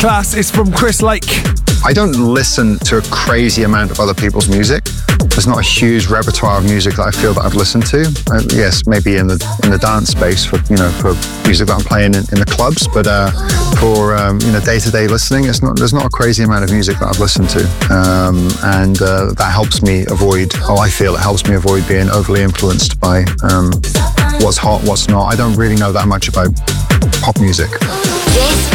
Class is from Chris Lake. I don't listen to a crazy amount of other people's music. There's not a huge repertoire of music that I feel that I've listened to. Yes, maybe in the dance space for music that I'm playing in the clubs, but for day-to-day listening, there's not a crazy amount of music that I've listened to, and that helps me avoid. I feel it helps me avoid being overly influenced by what's hot, what's not. I don't really know that much about pop music.